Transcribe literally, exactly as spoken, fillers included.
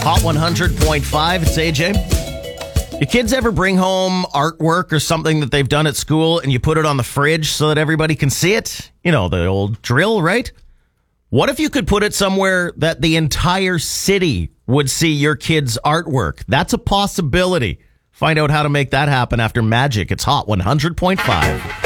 Hot one hundred point five, it's A J. Your kids ever bring home artwork or something that they've done at school and you put it on the fridge so that everybody can see it? You know, the old drill, right? What if you could put it somewhere that the entire city would see your kids' artwork? That's a possibility. Find out how to make that happen after Magic. It's Hot one hundred point five.